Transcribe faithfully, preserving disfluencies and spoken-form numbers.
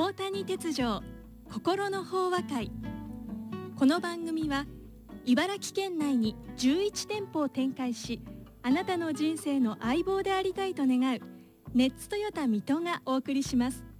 大谷鉄条心の法話会。この番組は茨城県内にじゅういち店舗を展開し、あなたの人生の相棒でありたいと願うネッツトヨタ水戸がお送りします。